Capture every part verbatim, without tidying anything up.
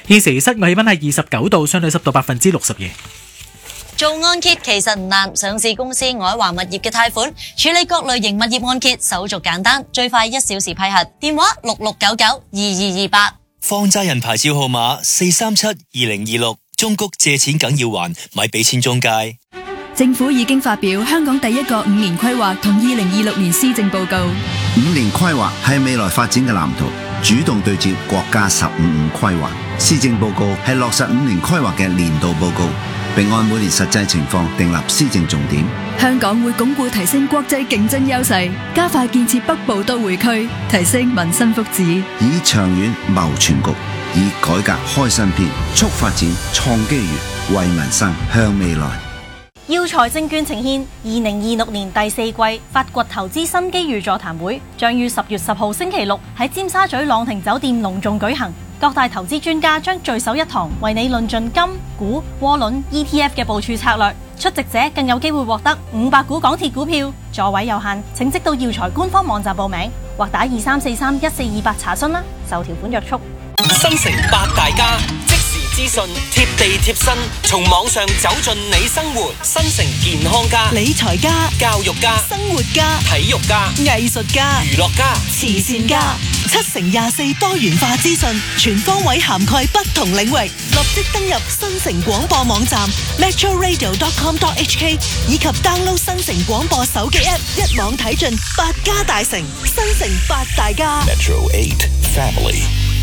現時室外氣溫係二十九度，相對濕度百分之六十二。 做按揭其實唔難，上市公司愛華物業嘅貸款處理各類型物業按揭，手續簡單，最快一小時批核。電話六六九九二二二八。 放債人牌照號碼四三七二零二六，中谷借錢梗要還，咪俾錢中介。 政府已經發表香港第一個五年規劃同二零二六年施政報告。 五年規劃係未來發展嘅藍圖，主動對接國家十五五規劃。施政報告係落實五年規劃嘅年度報告，並按每年實際情況訂立施政重點。 香港會鞏固提升國際競爭優勢，加快建設北部都會區，提升民生福祉， 以長遠謀全局，以改革開新篇，促發展創機遇，為民生向未來。 耀才證券呈現二零二六年第四季發掘投資新機遇座談會，將於十月十號星期六喺尖沙咀朗廷酒店隆重舉行。各大投資專家將聚首一堂，為你論盡金、股、窩輪、E T F 嘅部署策略。出席者更有機會獲得五百股港鐵股票，座位有限，請即到耀才官方網站報名，或打二三四三一四二八查詢啦。受條款約束。 新城八大家即時資訊，貼地貼身，從網上走進你生活。新城健康家、 理財家、 教育家、 生活家、 體育家、 藝術家、 娛樂家、 慈善家，七乘廿四多元化資訊，全方位涵蓋不同領域。立即登入新城廣播網站 metro radio dot com dot h k 以及 download 新城廣播手機 app， 一網睇盡八家大城，新城八大家。 Metro eight Family。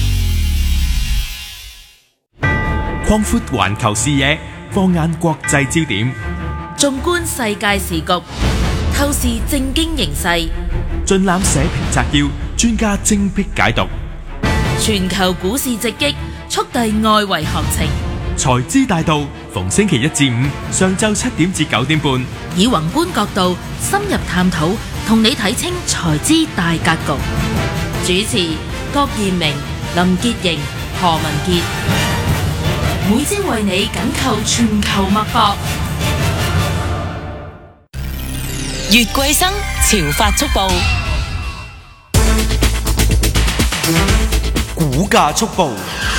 擴闊環球視野，放眼國際焦點， 縱觀世界時局，透視政經形勢， 盡覽社評摘要，專家精闢解讀。 全球股市直擊，速遞外圍行情。 財資大道，逢星期一至五上晝七點至九點半， 以宏觀角度深入探討，同你睇清財資大格局。主持郭彥明、林潔瑩、何文傑。每朝為你緊扣全球脈搏。 月桂生潮發速報， 股價速報。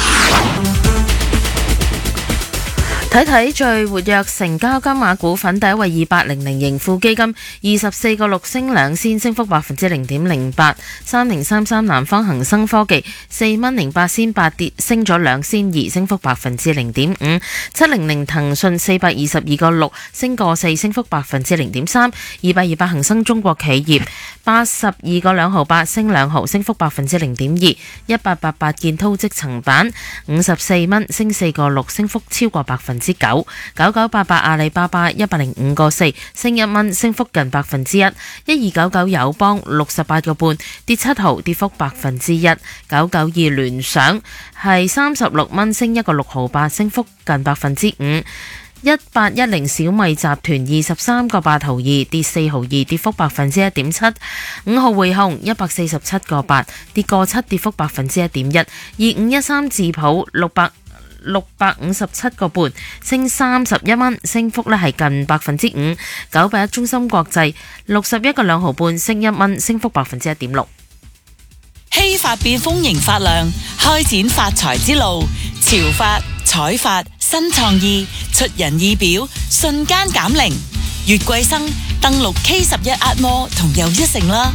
睇睇最活躍成交金額股份，第一位二八零零盈富基金，二十四個六升兩仙，升幅百分之零點零八。三零三三南方恒生科技，四蚊零八仙八跌，升咗兩仙二，升幅百分之零點五。七零零騰訊四百二十二個六升個四，升幅百分之零點三。二百二百恒生中國企業八十二個兩毫八升兩毫，升幅百分之零點二。一八八八建滔積層板五十四蚊升四個六，升幅超過百分之九。九九八八阿里巴巴一百零五個四升一蚊，升幅近百分之一。一二九九友邦六十八個半跌七毫，跌幅百分之一。九九二聯想係三十六蚊升一個六毫八，升幅近百分之五。一八一零小米集團二十三個八毫二跌四毫二，跌幅百分之一點七。五號匯控一百四十七個八跌個七，跌幅百分之一點一。二五一三智普六百六百五十七個半升三十一蚊，升幅咧係近百分之五。九八一中芯國際六十一個兩毫半升一蚊，升幅百分之一點六。 希發變豐盈發亮，開展發財之路。潮發、彩發、新創意，出人意表，瞬間減齡。月桂生登錄 K 十一壓摩同又一城啦。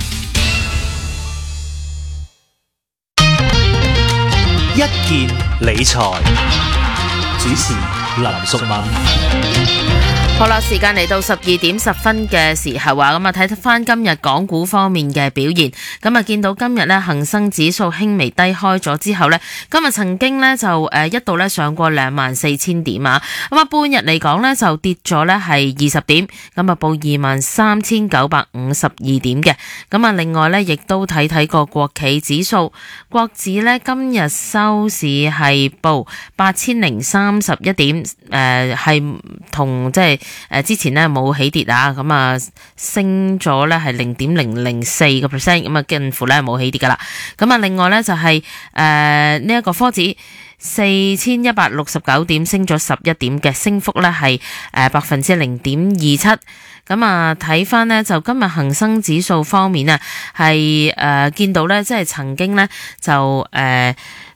一件理財，主持林淑敏。 好啦，時間嚟到十二點十分嘅時候啊，咁啊睇翻今日港股方面嘅表現，咁啊見到今日咧恒生指數輕微低開咗之後咧，今日曾經咧就誒一度咧上過兩萬四千點啊，咁啊半日嚟講咧就跌咗咧係二十點，咁啊報二萬三千九百五十二點嘅，咁啊另外咧亦都睇睇個國企指數，國指咧今日收市係報八千零三十一點，誒係同即係。誒之前咧冇起跌啊，咁啊升咗咧係零點零零四個 percent， 咁啊近乎咧冇起跌噶啦。咁啊另外咧就係誒呢一個科指四千一百六十九點升咗十一點嘅，升幅咧係誒百分之零點二七。咁啊睇翻咧就今日恒生指數方面啊係誒見到咧即係曾經咧就誒。呃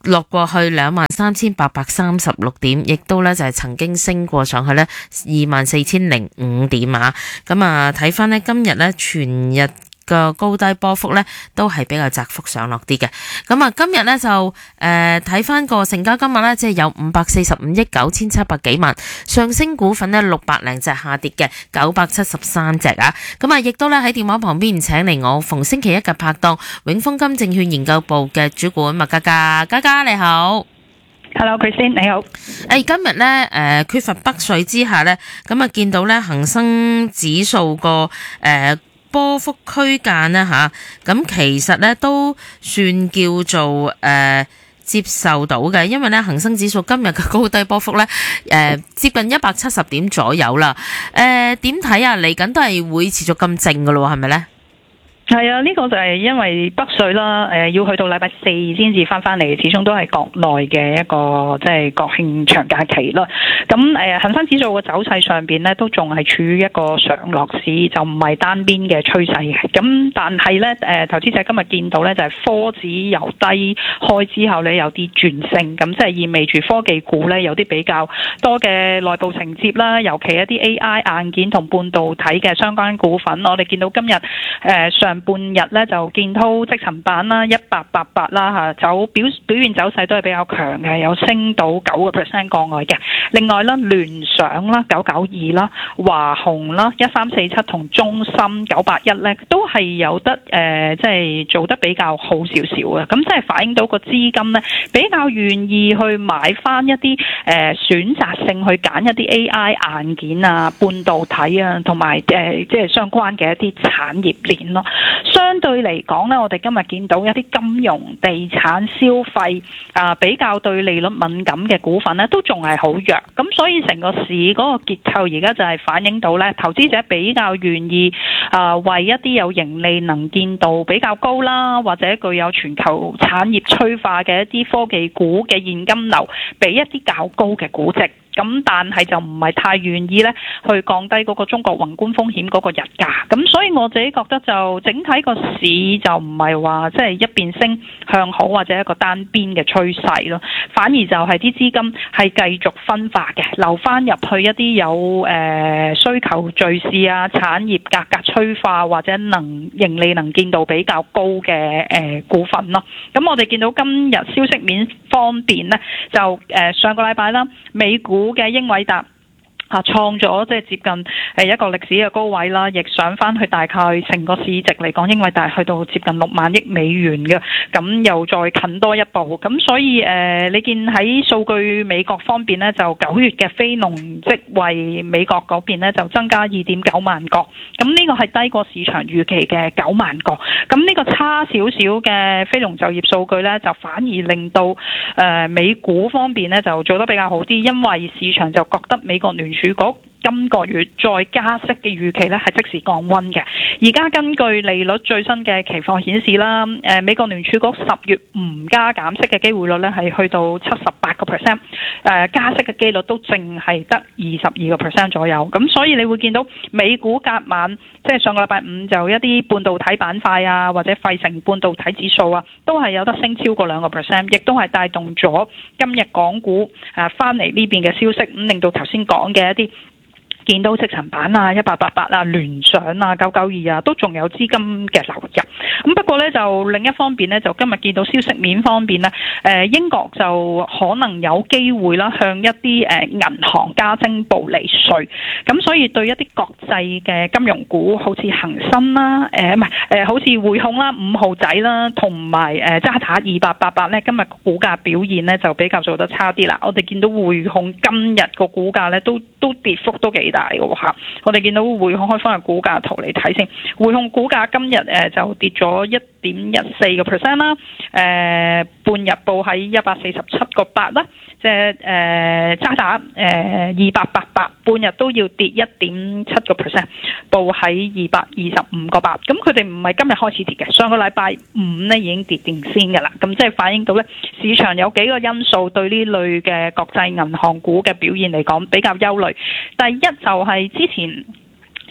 落過去兩萬三千八百三十六點，亦都咧就係曾經升過上去咧二萬四千零五點啊！咁啊睇翻呢今日咧全日個高低波幅咧都係比較窄幅上落啲嘅。咁啊今日咧就誒睇翻個成交金額咧，即係有五百四十五億九千七百幾萬，上升股份呢六百零隻，下跌嘅九百七十三隻啊。咁啊亦都咧喺電話旁邊請嚟我逢星期一嘅拍檔永豐金證券研究部嘅主管麥嘉嘉，嘉嘉你好。 Hello，Christine，你好。 誒，今日咧誒缺乏北水之下咧，咁啊見到咧恒生指數個誒波幅區間咧吓，咁其實咧都算叫做誒、呃、接受到嘅，因為咧恒生指數今日嘅高低波幅咧誒、呃、接近一百七十點左右啦。誒點睇啊？嚟緊都係會持續咁靜噶咯，係咪咧？ 係啊，呢、這個就係因為北水啦，誒、呃、要去到禮拜四先至翻翻嚟，始終都係國內嘅一個即係國慶長假期啦。咁誒恒生指數嘅走勢上邊咧，都仲係處於一個上落市，就唔係單邊嘅趨勢嘅。咁但係咧，誒、呃、投資者今日見到咧，就係、是、科指由低開之後咧有啲轉升，咁即係意味住科技股咧有啲比較多嘅內部承接啦，尤其一啲 A I 硬件同半導體嘅相關股份，我哋見到今日誒、呃、上半日咧就建滔積層板啦，一八八八啦嚇，走表表現走勢都係比較強嘅，有升到九個 percent 過外嘅。另外啦，聯想啦九九二啦，華虹啦一三四七同中芯九八一咧，都係有得誒，即、呃、係、就是、做得比較好少少嘅。咁即係反映到個資金咧比較願意去買翻一啲誒、呃、選擇性去揀一啲 A I 硬件啊、半導體啊，同埋誒即係相關嘅一啲產業鏈咯。相對嚟講咧，我哋今日見到一啲金融、地產、消費啊，比較對利率敏感嘅股份咧，都仲係好弱。咁所以成個市嗰個結構而家就係反映到咧，投資者比較願意啊，為一啲有盈利能見度比較高啦，或者具有全球產業催化嘅一啲科技股嘅現金流，俾一啲較高嘅估值。咁但係就唔係太願意咧去降低嗰個中國宏觀風險嗰個日價，咁所以我自己覺得就整體個市就唔係話即係一邊升向好或者一個單邊嘅趨勢咯，反而就係啲資金係繼續分化嘅，流翻入去一啲有誒、呃、需求敘事啊、產業價格催化或者能盈利能見度比較高嘅誒、呃、股份咯。咁我哋見到今日消息面方面咧，就誒、呃、上個禮拜啦，美股嘅英偉達啊創咗即係接近誒一個歷史嘅高位啦，亦上翻去大概成個市值嚟講，英偉達去到接近六萬億美元嘅，咁又再近多一步。咁所以誒、呃，你見喺數據美國方面呢，就九月嘅非農職位美國嗰邊呢，就增加二點九萬個，咁呢個係低過市場預期嘅九萬個。咁呢個差少少嘅非農就業數據呢，就反而令到誒、呃、美股方面呢，就做得比較好啲，因為市場就覺得美國聯儲局今個月再加息嘅預期咧係即時降溫嘅。而家根據利率最新嘅期貨顯示啦，誒美國聯儲局十月唔加減息嘅機會率咧係去到七十八個 percent， 誒加息嘅機率都淨係得二十二個 percent 左右。咁所以你會見到美股隔晚即係上個禮拜五就一啲半導體板塊啊，或者費城半導體指數啊，都係有得升超過兩個 percent， 亦都係帶動咗今日港股誒翻嚟呢邊嘅消息，咁令到頭先講嘅一啲建滔積層板啊、一八八八啊、聯想啊、九九二啊，都仲有資金嘅流入。咁不過呢，就另一方面呢，就今日見到消息面方面呢，誒英國就可能有機會啦，向一啲誒銀行加徵暴利稅。咁所以對一啲國際嘅金融股，好似恒生啦、誒唔係誒好似匯控啦、五號仔啦，同埋誒渣打二八八八呢，今日股價表現呢就比較做得差啲啦。我哋見到匯控今日個股價呢，都都跌幅都幾大嘅吓，我哋見到匯控開翻個股價圖嚟睇先，匯控股價今日誒就跌咗一點一四個 percent 啦，誒半日報喺一百四十七個八啦，即係誒渣打誒二八八八，半日都要跌一點七個 percent， 報喺二百二十五個八。咁佢哋唔係今日開始跌嘅，上個禮拜五咧已經跌定先嘅啦。咁即係反映到咧市場有幾個因素對呢類嘅國際銀行股嘅表現嚟講比較憂慮。第一就係之前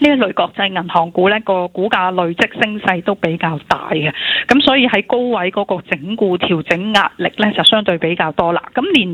呢一類國際銀行股呢個股價累積升勢都比較大嘅，咁所以喺高位嗰個整固調整壓力呢就相對比較多啦。咁連